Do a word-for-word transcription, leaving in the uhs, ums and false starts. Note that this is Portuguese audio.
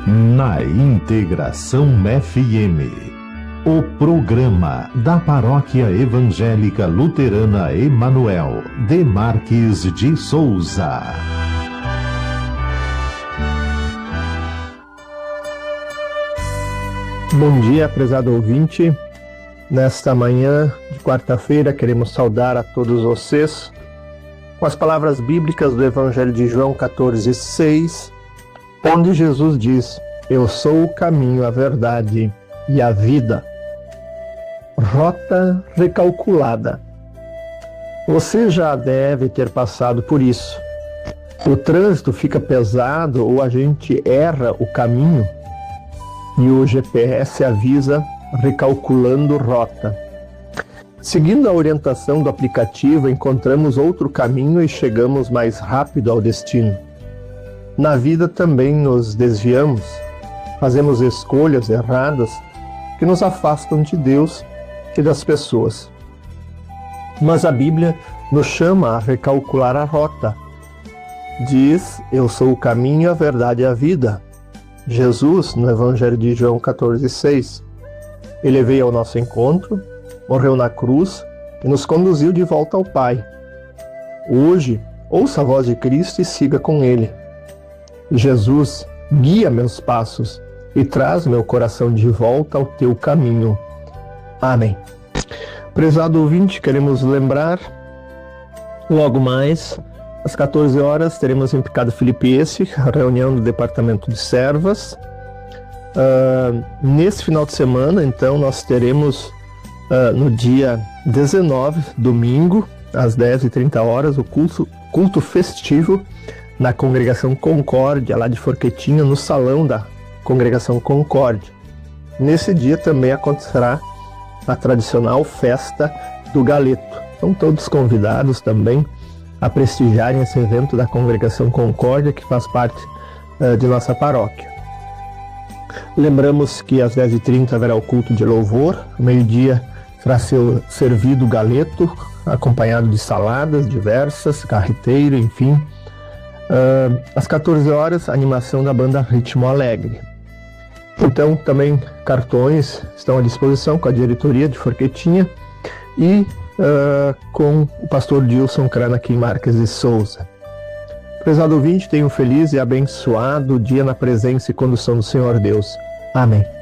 Na Integração F M, o programa da Paróquia Evangélica Luterana Emanuel de Marques de Souza. Bom dia, prezado ouvinte. Nesta manhã de quarta-feira, queremos saudar a todos vocês com as palavras bíblicas do Evangelho de João catorze, seis, onde Jesus diz: eu sou o caminho, a verdade e a vida. Rota recalculada. Você já deve ter passado por isso. O trânsito fica pesado ou a gente erra o caminho e o G P S avisa recalculando rota. Seguindo a orientação do aplicativo, encontramos outro caminho e chegamos mais rápido ao destino. Na vida também nos desviamos, fazemos escolhas erradas que nos afastam de Deus e das pessoas. Mas a Bíblia nos chama a recalcular a rota. Diz: eu sou o caminho, a verdade e a vida. Jesus, no Evangelho de João catorze, seis, ele veio ao nosso encontro, morreu na cruz e nos conduziu de volta ao Pai. Hoje, ouça a voz de Cristo e siga com Ele. Jesus, guia meus passos e traz meu coração de volta ao teu caminho. Amém. Prezado ouvinte, queremos lembrar, logo mais, às quatorze horas, teremos em Picado Filipense, a reunião do Departamento de Servas. Uh, nesse final de semana, então, nós teremos uh, no dia dezenove, domingo, às dez e trinta horas, o culto, culto festivo na Congregação Concórdia, lá de Forquetinha, no salão da Congregação Concórdia. Nesse dia também acontecerá a tradicional festa do Galeto. São todos convidados também a prestigiarem esse evento da Congregação Concórdia, que faz parte uh, de nossa paróquia. Lembramos que às dez e trinta haverá o culto de louvor, meio-dia será seu, servido o galeto, acompanhado de saladas diversas, carreteiro, enfim. Uh, às quatorze horas, a animação da banda Ritmo Alegre. Então, também cartões estão à disposição com a diretoria de Forquetinha e uh, com o pastor Dilson Kranakin Marques de Souza. Prezado ouvinte, tenha um feliz e abençoado dia na presença e condução do Senhor Deus. Amém.